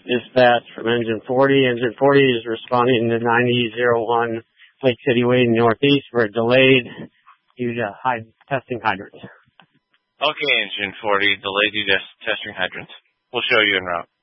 Dispatch from Engine 40. Engine 40 is responding to 9001 Lake City Way Northeast for a delayed due to testing hydrants. Okay, Engine 40, delayed due to testing hydrants. We'll show you en route.